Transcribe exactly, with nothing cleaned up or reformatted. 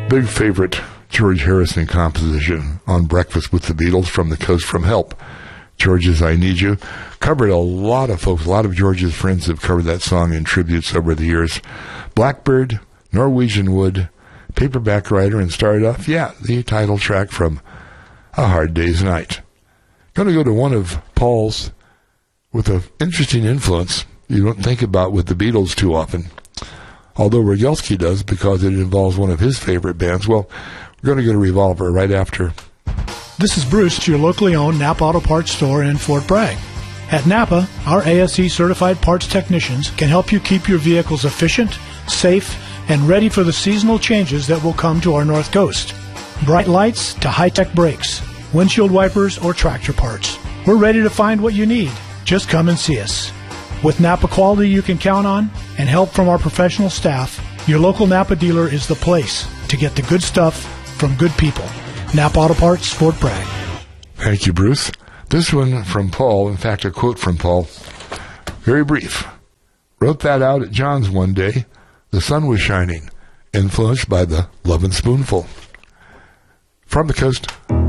Big favorite George Harrison composition on Breakfast with the Beatles, From the Coast, From Help. George's I Need You. Covered a lot of folks, a lot of George's friends have covered that song in tributes over the years. Blackbird, Norwegian Wood, Paperback Writer, and started off, yeah, the title track from A Hard Day's Night. Going to go to one of Paul's with an interesting influence you don't think about with the Beatles too often, although Rogelski does because it involves one of his favorite bands. Well, we're going to go to Revolver right after. This is Bruce, your locally owned Napa Auto Parts store in Fort Bragg. At Napa, our A S E-certified parts technicians can help you keep your vehicles efficient, safe, and ready for the seasonal changes that will come to our North Coast. Bright lights to high-tech brakes, windshield wipers, or tractor parts. We're ready to find what you need. Just come and see us. With Napa quality you can count on and help from our professional staff, your local Napa dealer is the place to get the good stuff from good people. Napa Auto Parts, Fort Bragg. Thank you, Bruce. This one from Paul, in fact, a quote from Paul, very brief. Wrote that out at John's one day. The sun was shining, influenced by the Lovin' Spoonful. From the Coast.